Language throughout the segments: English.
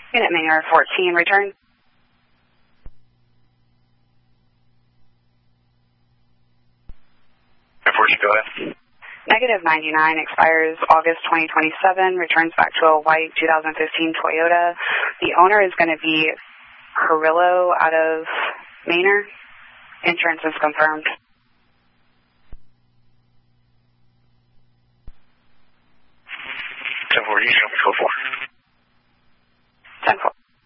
Unit Manor 14, return. Go ahead. Negative 99 expires August 2027, returns back to a white 2015 Toyota. The owner is going to be Carrillo out of Manor. Insurance is confirmed. Ten 4, you show me code 4. 10-4.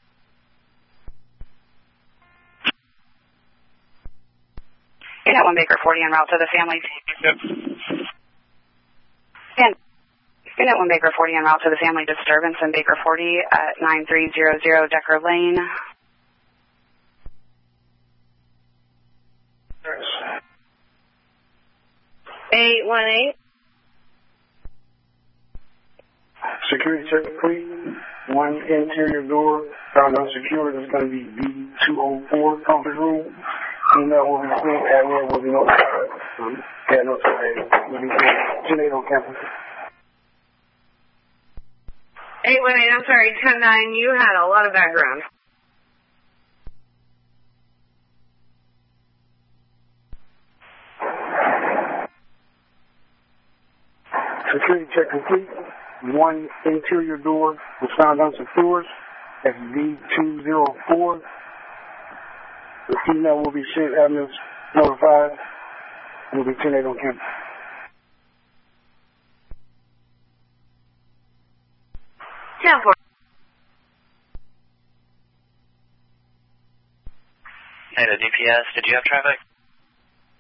Unit 1 Baker 40 en route to the family. Yep. And Unit 1 Baker 40 en route to the family disturbance in Baker 40 at 9300 Decker Lane. Yes. 818. Security check, please. One interior door found unsecured. It's going to be B204 conference room. Email will be sent. Admin will be notified. Yeah, notified. Will be sent. 10-8 on campus. 818, I'm sorry, 10-9, you had a lot of background. Security check complete. One interior door was found unsecured. That's B204. The email will be sent. Admin notified. Will be 10-8 on campus. Hey, the DPS, did you have traffic?